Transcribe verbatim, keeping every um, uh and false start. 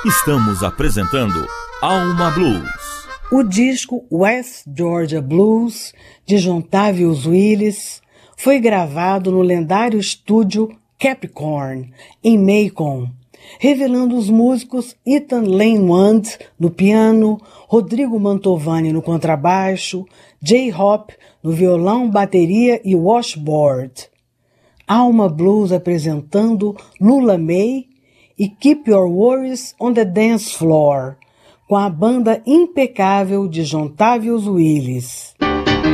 Estamos apresentando Alma Blues. O disco West Georgia Blues, de Jontavius Willis, foi gravado no lendário estúdio Capricorn, em Macon, revelando os músicos Ethan Lane-Wand no piano, Rodrigo Mantovani no contrabaixo, Jay Hop no violão, bateria e washboard. Alma Blues apresentando Lula May e Keep Your Worries on the Dance Floor, com a banda impecável de Jontavius Willis.